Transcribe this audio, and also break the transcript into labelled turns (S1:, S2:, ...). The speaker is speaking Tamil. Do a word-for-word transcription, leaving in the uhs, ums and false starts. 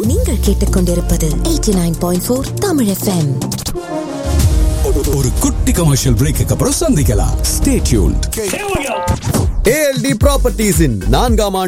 S1: நீங்கள் கேட்டுக்கொண்டிருப்பது eighty nine point four Tamil FM.
S2: ஒரு குட்டி கமர்ஷியல் பிரேக்கு அப்புறம் சந்திக்கலாம். Stay tuned.
S3: A L D Properties in நான்காம் ஆண்டு